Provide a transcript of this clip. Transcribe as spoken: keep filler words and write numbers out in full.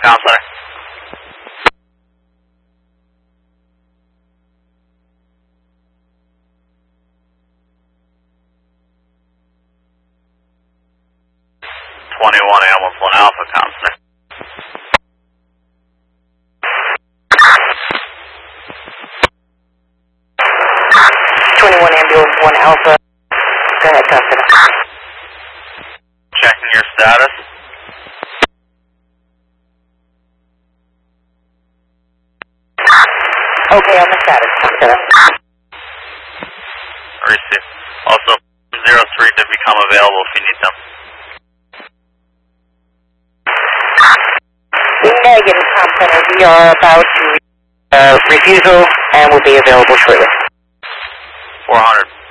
Town Center. twenty-one Ambulance one Alpha, Town Center. twenty-one Ambulance one Alpha. Go ahead, Town Center. Checking your status. Okay, on the status, Town Center. Receive. Also, zero three did become available if you need them. Negative, Town Center. We are about to uh, refusal and will be available shortly. four hundred.